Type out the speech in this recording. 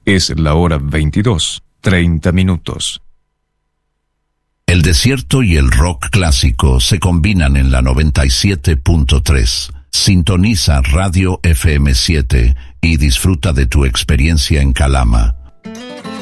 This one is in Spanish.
Es la hora 22:30. El desierto y el rock clásico se combinan en la 97.3. Sintoniza Radio FM 7 y disfruta de tu experiencia en Calama.